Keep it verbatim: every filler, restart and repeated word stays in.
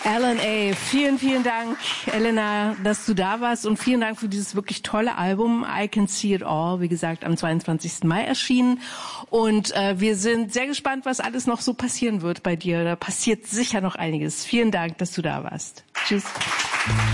L N A, vielen, vielen Dank, Elena, dass du da warst und vielen Dank für dieses wirklich tolle Album I Can See It All, wie gesagt, am zweiundzwanzigsten Mai erschienen. Und äh, wir sind sehr gespannt, was alles noch so passieren wird bei dir. Da passiert sicher noch einiges. Vielen Dank, dass du da warst. Tschüss.